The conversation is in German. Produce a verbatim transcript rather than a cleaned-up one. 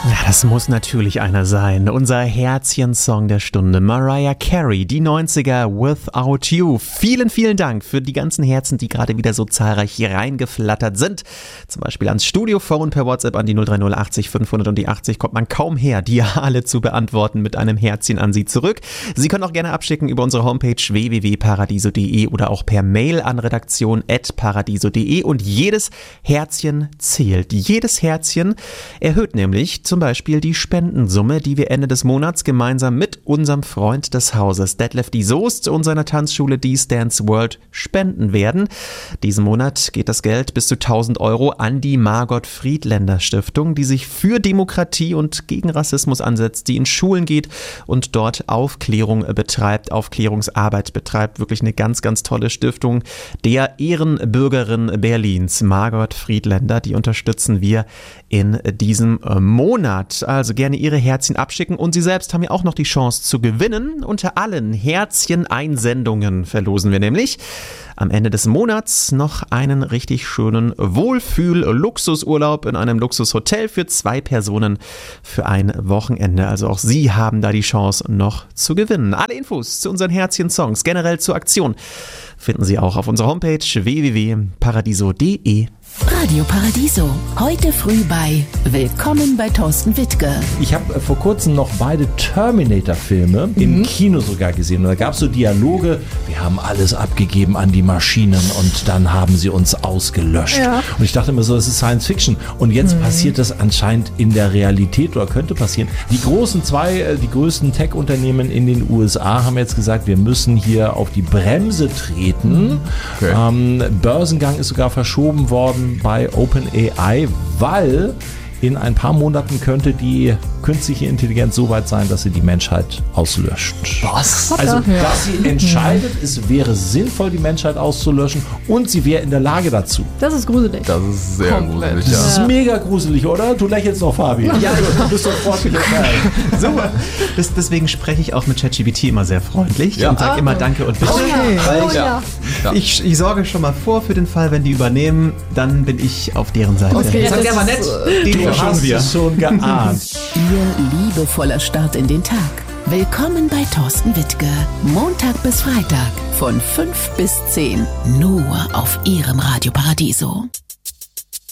Ja, das muss natürlich einer sein. Unser Herzchen-Song der Stunde. Mariah Carey, die neunziger, Without You. Vielen, vielen Dank für die ganzen Herzen, die gerade wieder so zahlreich hier reingeflattert sind. Zum Beispiel ans Studiophone per WhatsApp an die null drei null achtzig fünfhundert und die achtzig kommt man kaum her, die alle zu beantworten mit einem Herzchen an Sie zurück. Sie können auch gerne abschicken über unsere Homepage w w w punkt paradiso punkt de oder auch per Mail an redaktion at paradiso punkt de und jedes Herzchen zählt. Jedes Herzchen erhöht nämlich zum Beispiel die Spendensumme, die wir Ende des Monats gemeinsam mit unserem Freund des Hauses Detlef die Soest und seiner Tanzschule D-Dance World spenden werden. Diesen Monat geht das Geld bis zu tausend Euro an die Margot Friedländer Stiftung, die sich für Demokratie und gegen Rassismus ansetzt, die in Schulen geht und dort Aufklärung betreibt, Aufklärungsarbeit betreibt. Wirklich eine ganz, ganz tolle Stiftung der Ehrenbürgerin Berlins, Margot Friedländer. Die unterstützen wir in diesem Monat. Also gerne Ihre Herzchen abschicken und Sie selbst haben ja auch noch die Chance zu gewinnen. Unter allen Herzchen-Einsendungen verlosen wir nämlich am Ende des Monats noch einen richtig schönen Wohlfühl-Luxusurlaub in einem Luxushotel für zwei Personen für ein Wochenende. Also auch Sie haben da die Chance noch zu gewinnen. Alle Infos zu unseren Herzchen-Songs, generell zur Aktion, finden Sie auch auf unserer Homepage w w w punkt paradiso punkt de. Radio Paradiso. Heute früh bei Willkommen bei Thorsten Wittke. Ich habe äh, vor kurzem noch beide Terminator-Filme mhm. im Kino sogar gesehen. Und da gab es so Dialoge, wir haben alles abgegeben an die Maschinen und dann haben sie uns ausgelöscht. Ja. Und ich dachte immer so, es ist Science Fiction. Und jetzt mhm. passiert das anscheinend in der Realität oder könnte passieren. Die großen zwei, äh, die größten Tech-Unternehmen in den U S A haben jetzt gesagt, wir müssen hier auf die Bremse treten. Okay. Ähm, Börsengang ist sogar verschoben worden bei OpenAI, weil in ein paar Monaten könnte die künstliche Intelligenz so weit sein, dass sie die Menschheit auslöscht. Was? Also, dass sie entscheidet, es wäre sinnvoll, die Menschheit auszulöschen und sie wäre in der Lage dazu. Das ist gruselig. Das ist sehr Komplett. gruselig, ja. Das ist mega gruselig, oder? Du lächelst noch, Fabi. Ja, du bist sofort wieder geil. Super. Das, deswegen spreche ich auch mit ChatGPT immer sehr freundlich ja. und sage oh. immer Danke und Bitte. Okay. Weil Oh, ich, ja. Ja. ich, ich sorge schon mal vor für den Fall, wenn die übernehmen, dann bin ich auf deren Seite. Okay, das das der war nett. ist, Den Du schon hast wir. es schon geahnt. Ihr liebevoller Start in den Tag. Willkommen bei Thorsten Wittke. Montag bis Freitag von fünf bis zehn. Nur auf Ihrem Radio Paradiso.